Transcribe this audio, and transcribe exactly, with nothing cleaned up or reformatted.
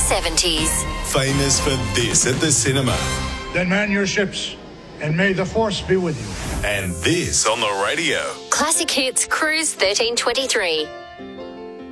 seventies. Famous for this at the cinema. Then man your ships, and may the force be with you. And this on the radio. Classic Hits Cruise thirteen twenty-three.